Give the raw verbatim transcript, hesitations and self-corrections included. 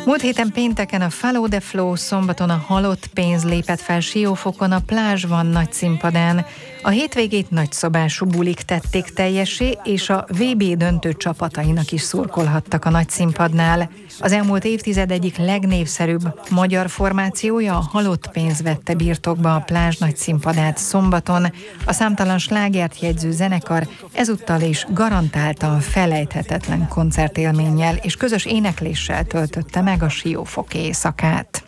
Múlt héten pénteken a Follow the Flow, szombaton a Halott pénz lépett fel Siófokon a Plázs van nagyszínpadán. A hétvégét nagyszobású bulik tették teljessé, és a vé bé döntő csapatainak is szurkolhattak a nagyszínpadnál. Az elmúlt évtized egyik legnévszerűbb magyar formációja, a Halott pénz vette birtokba a Plázs nagyszínpadát szombaton. A számtalan slágert jegyző zenekar ezúttal is garantáltan felejthetetlen koncertélménnyel és közös énekléssel töltötte meg a siófoki éjszakát.